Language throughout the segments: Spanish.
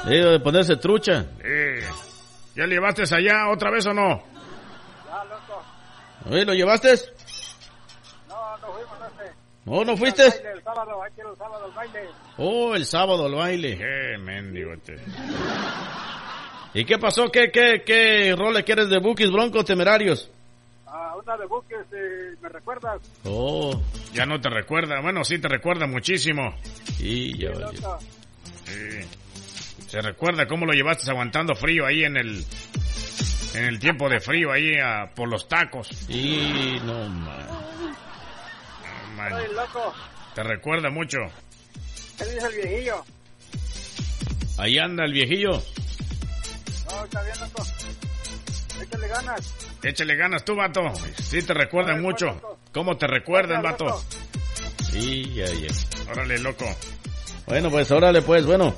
Debe de ponerse trucha. ¿Ya le llevaste allá otra vez o no? Ya, loco. ¿Lo llevaste? No fuimos, no sé. ¿No fuiste? El sábado, hay que ir el sábado al baile. Oh, el sábado al baile. Mendigo. ¿Y qué pasó? ¿Qué rol le quieres de Bukis, Broncos, Temerarios? Una de Buques, ¿me recuerdas? Oh. Ya no te recuerda. Bueno, sí te recuerda muchísimo. Sí, ya valió. Sí. Se recuerda cómo lo llevaste aguantando frío ahí en el tiempo de frío ahí por los tacos. Sí, no, man. Ay, loco. Te recuerda mucho. ¿Qué dice el viejillo? Ahí anda el viejillo. No, está bien, loco. Échale ganas. Échale ganas tú, vato. Sí te recuerdan mucho. Loco. ¿Cómo te recuerdan, Loco. vato? Sí, ya. Órale, loco. Bueno, pues, órale, pues, bueno.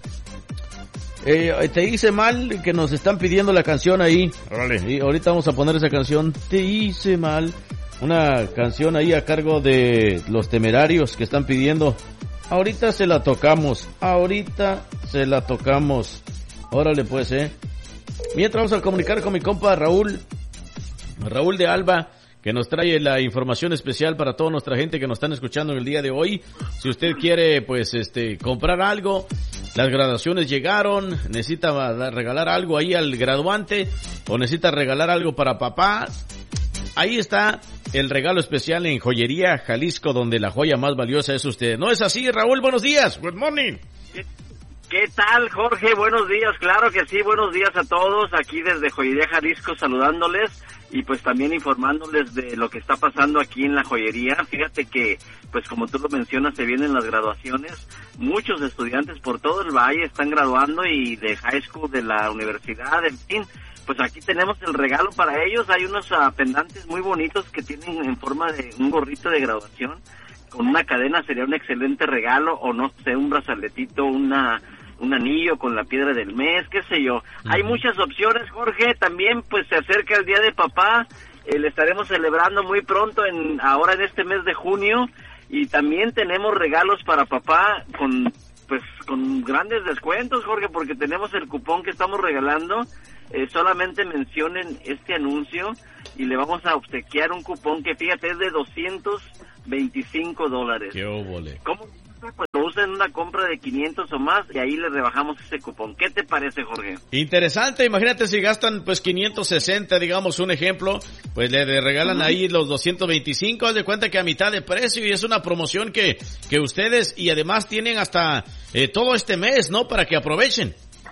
Te hice mal que nos están pidiendo la canción ahí. Órale. Y ahorita vamos a poner esa canción. Te hice mal. Una canción ahí a cargo de los Temerarios que están pidiendo. Ahorita se la tocamos. Órale, pues, Mientras vamos a comunicar con mi compa Raúl de Alba, que nos trae la información especial para toda nuestra gente que nos están escuchando en el día de hoy. Si usted quiere, pues, comprar algo, las graduaciones llegaron, necesita regalar algo ahí al graduante, o necesita regalar algo para papá, ahí está el regalo especial en Joyería Jalisco, donde la joya más valiosa es usted. ¿No es así, Raúl? Buenos días. Good morning. ¿Qué tal, Jorge? Buenos días, claro que sí, buenos días a todos, aquí desde Joyería Jalisco saludándoles y pues también informándoles de lo que está pasando aquí en la joyería. Fíjate que, pues como tú lo mencionas, se vienen las graduaciones, muchos estudiantes por todo el valle están graduando y de high school, de la universidad, en fin, pues aquí tenemos el regalo para ellos. Hay unos pendantes muy bonitos que tienen en forma de un gorrito de graduación, con una cadena sería un excelente regalo, o no sé, un brazaletito, un anillo con la piedra del mes, qué sé yo. Hay muchas opciones, Jorge. También pues se acerca el Día de Papá, le estaremos celebrando muy pronto ahora en este mes de junio, y también tenemos regalos para papá con grandes descuentos, Jorge, porque tenemos el cupón que estamos regalando. Solamente mencionen este anuncio y le vamos a obsequiar un cupón que, fíjate, es de $225. ¡Qué óvole! ¿Cómo? Pues lo usa en una compra de 500 o más y ahí le rebajamos ese cupón. ¿Qué te parece, Jorge? Interesante, imagínate si gastan pues 560, digamos un ejemplo, pues le regalan ahí los 225, haz de cuenta que a mitad de precio, y es una promoción que ustedes, y además tienen hasta todo este mes, ¿no? Para que aprovechen.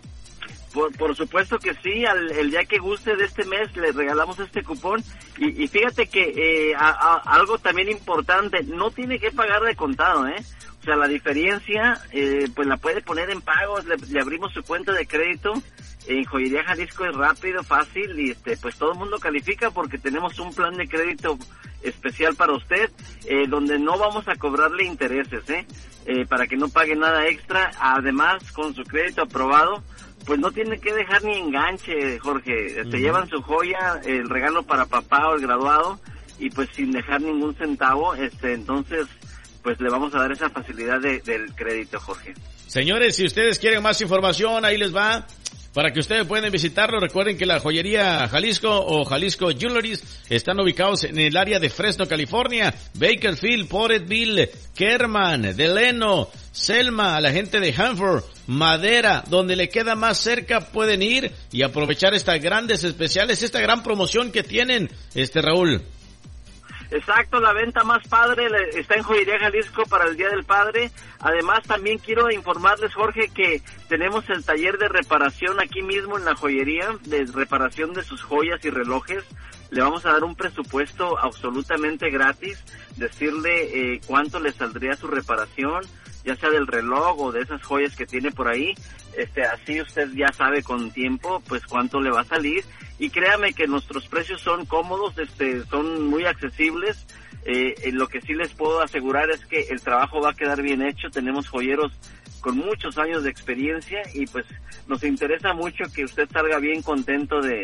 Por supuesto que sí, el día que guste de este mes le regalamos este cupón, y fíjate que algo también importante, no tiene que pagar de contado, O sea, la diferencia, pues la puede poner en pagos, le abrimos su cuenta de crédito. En Joyería Jalisco es rápido, fácil, y pues todo el mundo califica porque tenemos un plan de crédito especial para usted, donde no vamos a cobrarle intereses, para que no pague nada extra. Además, con su crédito aprobado, pues no tiene que dejar ni enganche, Jorge. Llevan su joya, el regalo para papá o el graduado, y pues sin dejar ningún centavo, entonces pues le vamos a dar esa facilidad del crédito, Jorge. Señores, si ustedes quieren más información, ahí les va, para que ustedes puedan visitarlo. Recuerden que la Joyería Jalisco o Jalisco Jewelries están ubicados en el área de Fresno, California, Bakersfield, Porterville, Kerman, Delano, Selma, a la gente de Hanford, Madera, donde le queda más cerca pueden ir y aprovechar estas grandes especiales, esta gran promoción que tienen, Raúl. Exacto, la venta más padre está en Joyería Jalisco para el Día del Padre. Además, también quiero informarles, Jorge, que tenemos el taller de reparación aquí mismo en la joyería, de reparación de sus joyas y relojes. Le vamos a dar un presupuesto absolutamente gratis, decirle cuánto le saldría su reparación, ya sea del reloj o de esas joyas que tiene por ahí. Así usted ya sabe con tiempo pues cuánto le va a salir, y créame que nuestros precios son cómodos, son muy accesibles. Lo que sí les puedo asegurar es que el trabajo va a quedar bien hecho. Tenemos joyeros con muchos años de experiencia y pues nos interesa mucho que usted salga bien contento de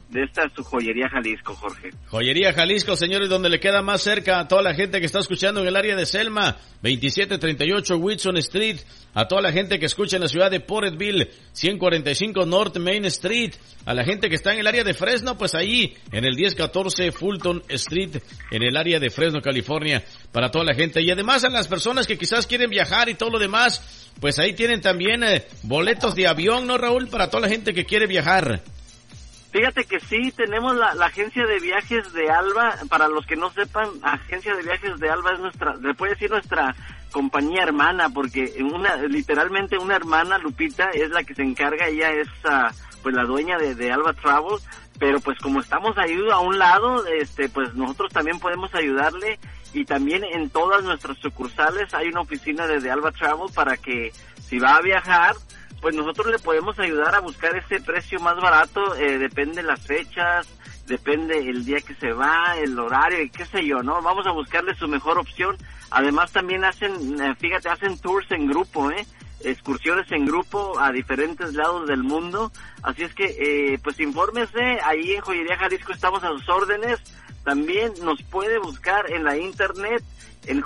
de esta su Joyería Jalisco, Jorge. Joyería Jalisco, señores, donde le queda más cerca a toda la gente que está escuchando en el área de Selma, 2738 Whitson Street, a toda la gente que escucha en la ciudad de Porterville, 145 North Main Street, a la gente que está en el área de Fresno, pues ahí, en el 1014 Fulton Street, en el área de Fresno, California, para toda la gente. Y además a las personas que quizás quieren viajar y todo lo demás, pues ahí tienen también boletos de avión, ¿no, Raúl? Para toda la gente que quiere viajar. Fíjate que sí, tenemos la agencia de viajes de Alba. Para los que no sepan, agencia de viajes de Alba es nuestra, le puede decir nuestra compañía hermana, porque literalmente una hermana, Lupita, es la que se encarga, ella es pues la dueña de Alba Travel, pero pues como estamos ahí a un lado, pues nosotros también podemos ayudarle, y también en todas nuestras sucursales hay una oficina de Alba Travel para que si va a viajar, pues nosotros le podemos ayudar a buscar ese precio más barato, depende las fechas, depende el día que se va, el horario y qué sé yo, ¿no? Vamos a buscarle su mejor opción. Además también hacen tours en grupo, excursiones en grupo a diferentes lados del mundo. Así es que, pues infórmese, ahí en Joyería Jalisco estamos a sus órdenes. También nos puede buscar en la internet en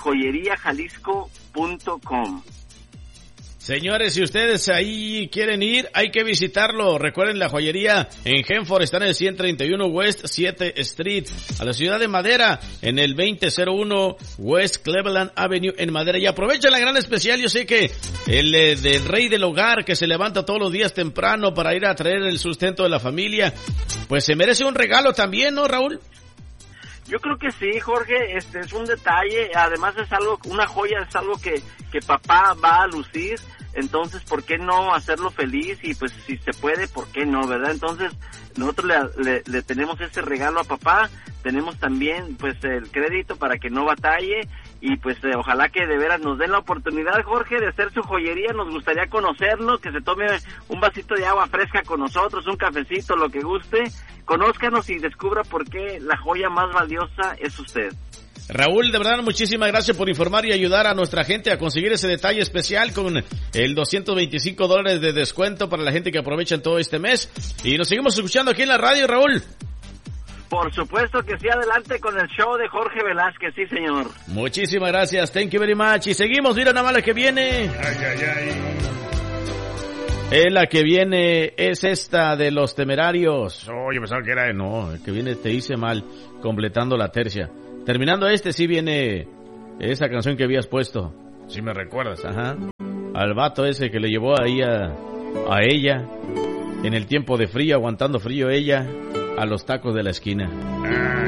joyeriajalisco.com. Señores, si ustedes ahí quieren ir, hay que visitarlo. Recuerden, la joyería en Hanford está en el 131 West 7 Street, a la ciudad de Madera, en el 2001 West Cleveland Avenue en Madera. Y aprovechen la gran especial, yo sé que el del rey del hogar que se levanta todos los días temprano para ir a traer el sustento de la familia, pues se merece un regalo también, ¿no, Raúl? Yo creo que sí, Jorge, es un detalle, además es algo, una joya, es algo que papá va a lucir, entonces ¿por qué no hacerlo feliz? Y pues si se puede, ¿por qué no, verdad? Entonces nosotros le tenemos ese regalo a papá, tenemos también pues el crédito para que no batalle, y pues ojalá que de veras nos den la oportunidad, Jorge, de hacer su joyería. Nos gustaría conocerlo, que se tome un vasito de agua fresca con nosotros, un cafecito, lo que guste. Conózcanos y descubra por qué la joya más valiosa es usted. Raúl, de verdad, muchísimas gracias por informar y ayudar a nuestra gente a conseguir ese detalle especial con el $225 de descuento para la gente que aprovecha en todo este mes. Y nos seguimos escuchando aquí en la radio, Raúl. Por supuesto que sí, adelante con el show de Jorge Velázquez, sí, señor. Muchísimas gracias, thank you very much. Y seguimos, mira nada más la que viene. La que viene es esta de Los Temerarios. Yo pensaba que era... No, el que viene Te hice mal, completando la tercia. Terminando sí viene esa canción que habías puesto. Sí me recuerdas. Ajá. Al vato ese que le llevó ahí a ella, en el tiempo de frío, aguantando frío ella, a los tacos de la esquina.